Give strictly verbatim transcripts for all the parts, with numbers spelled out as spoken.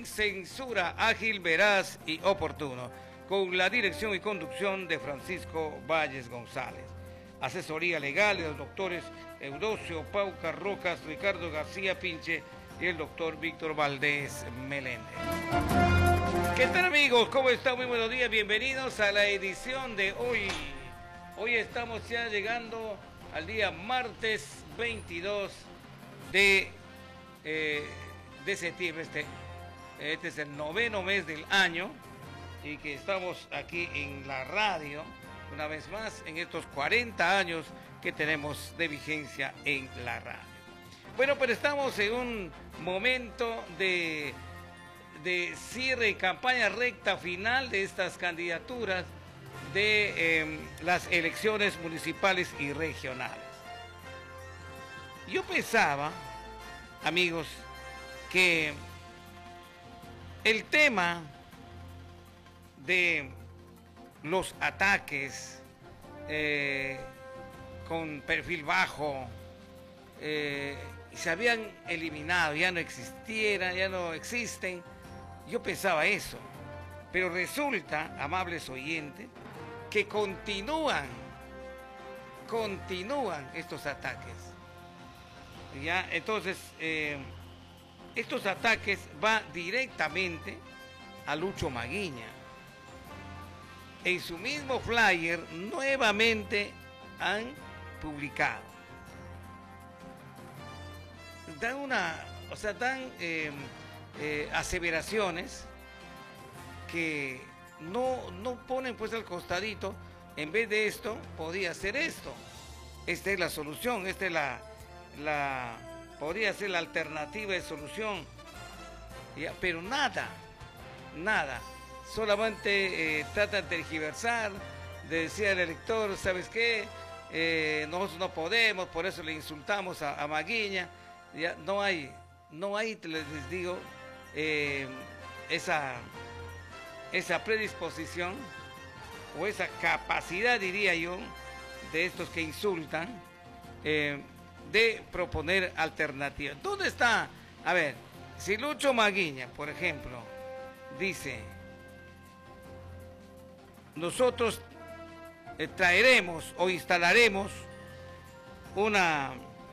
censura, ágil, veraz y oportuno, con la dirección y conducción de Francisco Valles González. Asesoría legal de los doctores Eudosio Pauca Rocas, Ricardo García Pinche y el doctor Víctor Valdés Meléndez. ¿Qué tal, amigos? ¿Cómo están? Muy buenos días, bienvenidos a la edición de hoy. Hoy estamos ya llegando al día martes veintidós de, eh, de septiembre. Este, este es el noveno mes del año y que estamos aquí en la radio, una vez más, en estos cuarenta años que tenemos de vigencia en la radio. Bueno, pero estamos en un momento de... de cierre, campaña recta final de estas candidaturas de eh, las elecciones municipales y regionales. Yo pensaba, amigos, que el tema de los ataques eh, con perfil bajo eh, se habían eliminado, ya no existieran, ya no existen. Yo pensaba eso, pero resulta, amables oyentes, que continúan, continúan estos ataques. ¿Ya? Entonces, eh, estos ataques van directamente a Lucho Maguiña. En su mismo flyer nuevamente han publicado. Dan una, o sea, dan... Eh, Eh, aseveraciones que no, no ponen pues al costadito, en vez de esto, podría ser esto. Esta es la solución, esta es la, la podría ser la alternativa de solución. ¿Ya? Pero nada, nada. Solamente eh, tratan de tergiversar, de decir al elector, ¿sabes qué? Eh, nosotros no podemos, por eso le insultamos a, a Maguiña. Ya, no hay, no hay, les digo, Eh, esa, esa predisposición o esa capacidad, diría yo, de estos que insultan, eh, de proponer alternativas. ¿Dónde está? A ver, si Lucho Maguiña, por ejemplo, dice, nosotros eh, traeremos o instalaremos una,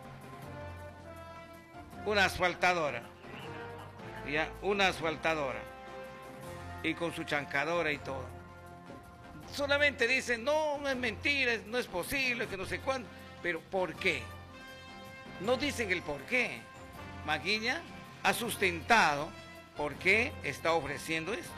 una asfaltadora, ya, una asfaltadora y con su chancadora y todo. Solamente dicen, no, no es mentira, no es posible, que no sé cuándo. Pero ¿por qué? No dicen el por qué. Maguiña ha sustentado por qué está ofreciendo esto.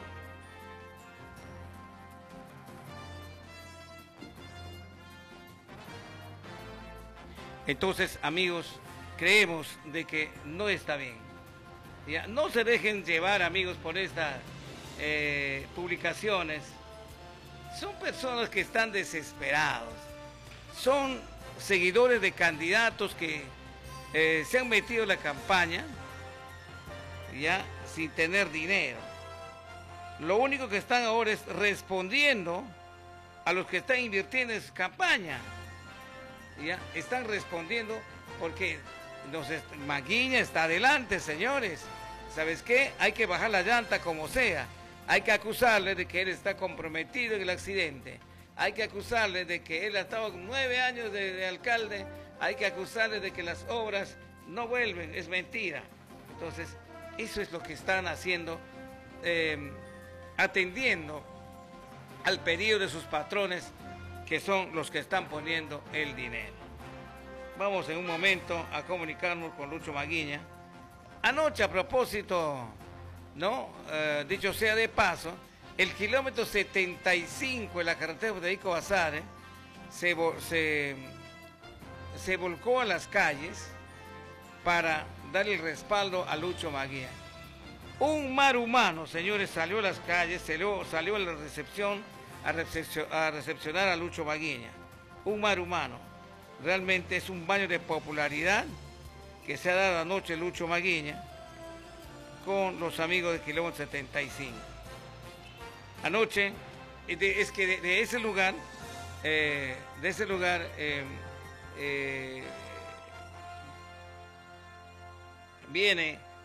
Entonces, amigos, creemos de que no está bien. Ya, no se dejen llevar, amigos, por estas eh, publicaciones. Son personas que están desesperados. Son seguidores de candidatos que eh, se han metido en la campaña ya sin tener dinero. Lo único que están ahora es respondiendo a los que están invirtiendo en su campaña. Ya están respondiendo porque entonces Maguiña está adelante, señores. ¿Sabes qué? Hay que bajar la llanta como sea. Hay que acusarle de que él está comprometido en el accidente. Hay que acusarle de que él ha estado nueve años de, de alcalde. Hay que acusarle de que las obras no vuelven. Es mentira. Entonces, eso es lo que están haciendo, eh, atendiendo al pedido de sus patrones, que son los que están poniendo el dinero. Vamos en un momento a comunicarnos con Lucho Maguiña. Anoche, a propósito, ¿no? Eh, dicho sea de paso, el kilómetro setenta y cinco de la carretera Federico Basadre se, se, se volcó a las calles para dar el respaldo a Lucho Maguiña. Un mar humano, señores, salió a las calles, salió, salió a la recepción a, recepcion, a recepcionar a Lucho Maguiña. Un mar humano. Realmente es un baño de popularidad que se ha dado anoche Lucho Maguiña con los amigos de kilómetro setenta y cinco. Anoche, es que de, de ese lugar, eh, de ese lugar, eh, eh, viene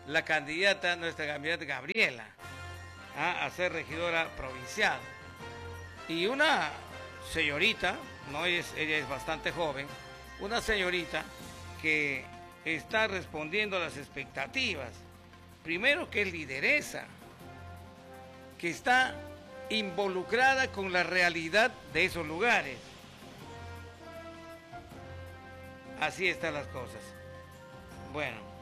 la candidata, nuestra candidata Gabriela, a, a ser regidora provincial. Y una señorita, no es, ella es bastante joven, una señorita que está respondiendo a las expectativas. Primero, que es lideresa, que está involucrada con la realidad de esos lugares. Así están las cosas. Bueno.